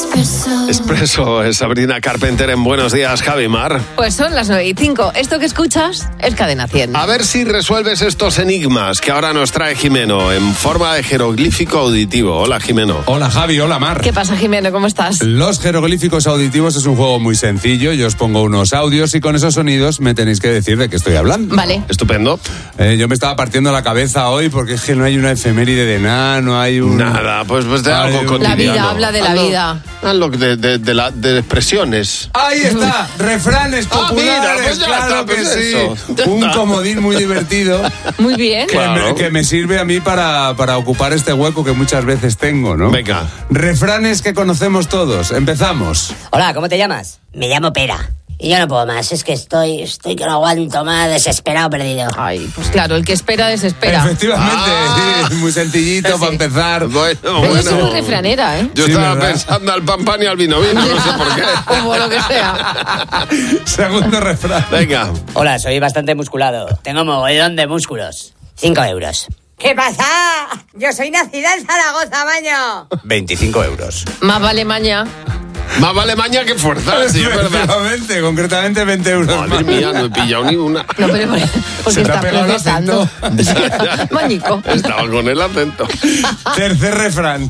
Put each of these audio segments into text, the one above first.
Expreso es Sabrina Carpenter en Buenos Días, Javi Mar. Pues son las 9:05. Esto que escuchas es Cadena 100. A ver si resuelves estos enigmas que ahora nos trae Jimeno en forma de jeroglífico auditivo. Hola, Jimeno. Hola, Javi. Hola, Mar. ¿Qué pasa, Jimeno? ¿Cómo estás? Los jeroglíficos auditivos es un juego muy sencillo. Yo os pongo unos audios y con esos sonidos me tenéis que decir de qué estoy hablando. Vale. Estupendo. Yo me estaba partiendo la cabeza hoy porque es que no hay una efeméride de nada, no hay un... Nada, pues de algo Ay, cotidiano. La vida, habla de la vida. Hazlo de expresiones. Ahí está, refranes populares, mira, pues ya claro está, que pues sí. eso. Un comodín muy divertido Muy bien. Claro. que me sirve a mí para ocupar este hueco que muchas veces tengo, ¿no? Venga. Refranes que conocemos todos. Empezamos. Hola, ¿cómo te llamas? Me llamo Pera. Y yo no puedo más, es que estoy que no aguanto más, desesperado, perdido. Ay, pues claro, el que espera desespera. Efectivamente, sí, muy sencillito para empezar. Bueno, Pero es una refranera, ¿eh? Yo Sí, estaba ¿verdad? pensando al pan y al vino, no sé por qué. Como lo que sea. Segundo refrán. Venga. Hola, soy bastante musculado. Tengo mogollón de músculos. 5 euros. ¿Qué pasa? Yo soy nacida en Zaragoza, maño. 25 euros. Más vale maña. Más vale maña que fuerza, sí, es verdad. Efectivamente, concretamente 20 euros Madre más. mía, no he pillado ni una. No, pero porque Se te ha está pegado el procesando. acento. Mañico. Estaba con el acento. Tercer refrán.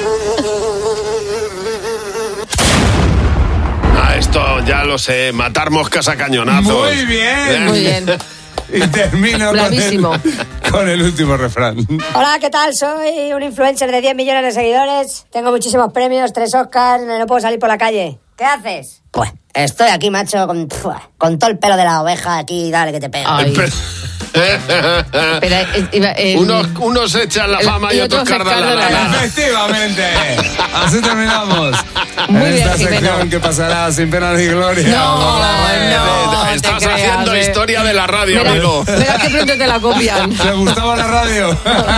Esto ya lo sé, matar moscas a cañonazos. Muy bien. Muy bien. Y termino Bravísimo. con el último refrán. Hola, ¿qué tal? Soy un influencer de 10 millones de seguidores. Tengo muchísimos premios, 3 Oscars, no puedo salir por la calle. ¿Qué haces? Pues estoy aquí, macho, con todo el pelo de la oveja aquí, dale que te pega. Ay. Espera, Unos echan la fama y otros cardan la lana. Efectivamente. Así terminamos. Muy bien, esta Jimeno. sección que pasará sin pena ni gloria. No, Estás te creas, haciendo historia de la radio, Verás, amigo. verás que pronto te la copian. ¿Te gustaba la radio?